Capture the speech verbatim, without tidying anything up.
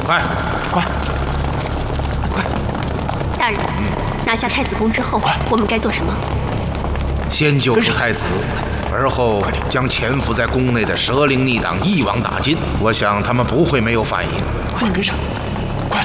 快，快，快！ 大人，嗯、拿下太子宫之后，我们该做什么？ 先救出太子，而后将潜伏在宫内的蛇灵逆党一网打尽。我想他们不会没有反应。 快跟上！